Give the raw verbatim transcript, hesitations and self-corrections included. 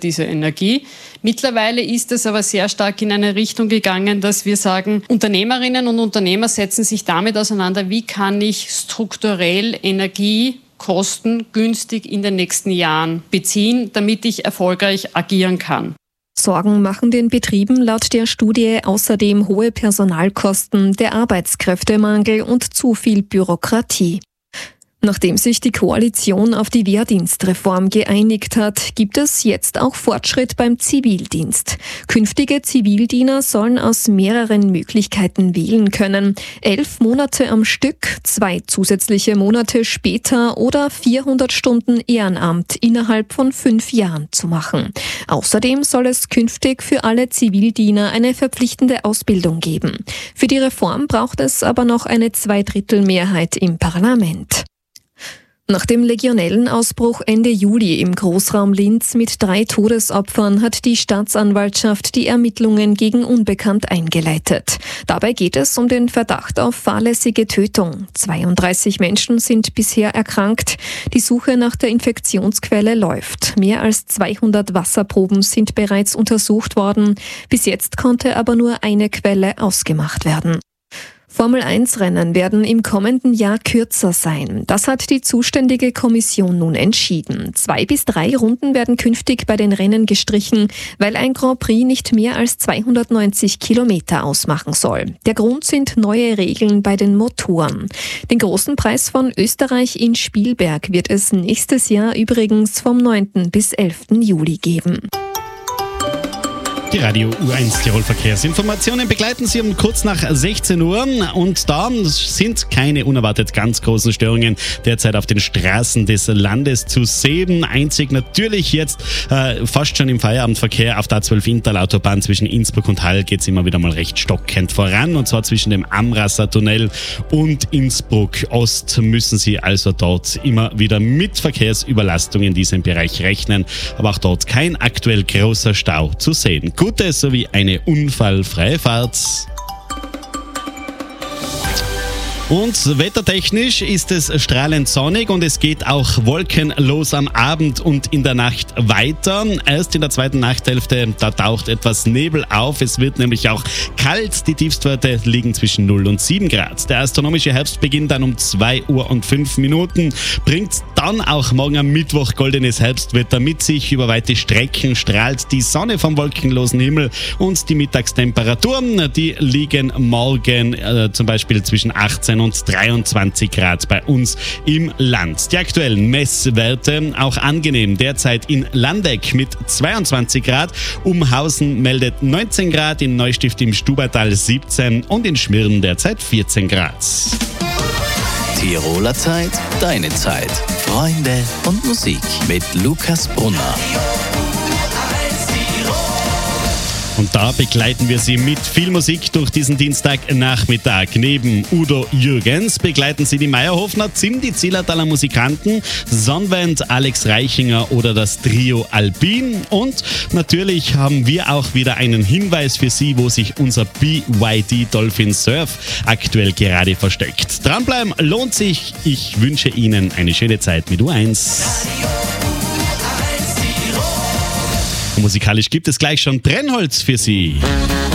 diese Energie. Mittlerweile ist es aber sehr stark in eine Richtung gegangen, dass wir sagen, Unternehmerinnen und Unternehmer setzen sich damit auseinander, wie kann ich strukturell Energie kostengünstig in den nächsten Jahren beziehen, damit ich erfolgreich agieren kann. Sorgen machen den Betrieben laut der Studie außerdem hohe Personalkosten, der Arbeitskräftemangel und zu viel Bürokratie. Nachdem sich die Koalition auf die Wehrdienstreform geeinigt hat, gibt es jetzt auch Fortschritt beim Zivildienst. Künftige Zivildiener sollen aus mehreren Möglichkeiten wählen können. Elf Monate am Stück, zwei zusätzliche Monate später oder vierhundert Stunden Ehrenamt innerhalb von fünf Jahren zu machen. Außerdem soll es künftig für alle Zivildiener eine verpflichtende Ausbildung geben. Für die Reform braucht es aber noch eine Zweidrittelmehrheit im Parlament. Nach dem Legionellenausbruch Ende Juli im Großraum Linz mit drei Todesopfern hat die Staatsanwaltschaft die Ermittlungen gegen Unbekannt eingeleitet. Dabei geht es um den Verdacht auf fahrlässige Tötung. zweiunddreißig Menschen sind bisher erkrankt. Die Suche nach der Infektionsquelle läuft. Mehr als zweihundert Wasserproben sind bereits untersucht worden. Bis jetzt konnte aber nur eine Quelle ausgemacht werden. Formel eins Rennen werden im kommenden Jahr kürzer sein. Das hat die zuständige Kommission nun entschieden. Zwei bis drei Runden werden künftig bei den Rennen gestrichen, weil ein Grand Prix nicht mehr als zweihundertneunzig Kilometer ausmachen soll. Der Grund sind neue Regeln bei den Motoren. Den großen Preis von Österreich in Spielberg wird es nächstes Jahr übrigens vom neunten bis elften Juli geben. Die Radio U eins Tirol Verkehrsinformationen begleiten Sie um kurz nach sechzehn Uhr und da sind keine unerwartet ganz großen Störungen derzeit auf den Straßen des Landes zu sehen. Einzig natürlich jetzt äh, fast schon im Feierabendverkehr auf der A zwölf Interlautobahn zwischen Innsbruck und Hall geht es immer wieder mal recht stockend voran und zwar zwischen dem Amrasser Tunnel und Innsbruck Ost müssen Sie also dort immer wieder mit Verkehrsüberlastungen in diesem Bereich rechnen, aber auch dort kein aktuell großer Stau zu sehen. Gute sowie eine unfallfreie Fahrt. Und wettertechnisch ist es strahlend sonnig und es geht auch wolkenlos am Abend und in der Nacht weiter. Erst in der zweiten Nachthälfte, da taucht etwas Nebel auf. Es wird nämlich auch kalt. Die Tiefstwerte liegen zwischen null und sieben Grad. Der astronomische Herbst beginnt dann um zwei Uhr und fünf Minuten. Bringt dann auch morgen am Mittwoch goldenes Herbstwetter mit sich. Über weite Strecken strahlt die Sonne vom wolkenlosen Himmel und die Mittagstemperaturen, die liegen morgen äh, zum Beispiel zwischen achtzehn und dreiundzwanzig Grad bei uns im Land. Die aktuellen Messwerte auch angenehm. Derzeit in Landeck mit zweiundzwanzig Grad. Umhausen meldet neunzehn Grad, in Neustift im Stubaital siebzehn und in Schmirn derzeit vierzehn Grad. Tiroler Zeit, deine Zeit. Freunde und Musik mit Lukas Brunner. Und da begleiten wir Sie mit viel Musik durch diesen Dienstagnachmittag. Neben Udo Jürgens begleiten Sie die Meierhofner, Zim, die Zillertaler Musikanten, Sonnenwend, Alex Reichinger oder das Trio Alpin. Und natürlich haben wir auch wieder einen Hinweis für Sie, wo sich unser B Y D Dolphin Surf aktuell gerade versteckt. Dranbleiben lohnt sich. Ich wünsche Ihnen eine schöne Zeit mit U eins. Musikalisch gibt es gleich schon Brennholz für Sie.